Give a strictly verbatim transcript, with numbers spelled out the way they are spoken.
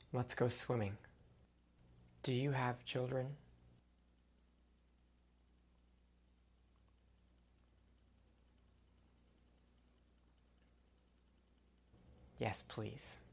Let's go swimming. Do you have children? Yes, please.